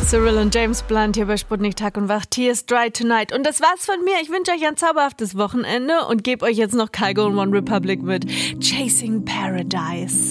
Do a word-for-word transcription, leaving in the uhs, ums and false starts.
Cyril und James Blunt hier bei Sputnik Tag und Wach. Tears Dry Tonight. Und das war's von mir. Ich wünsche euch ein zauberhaftes Wochenende und gebe euch jetzt noch Kygo und One Republic mit Chasing Paradise.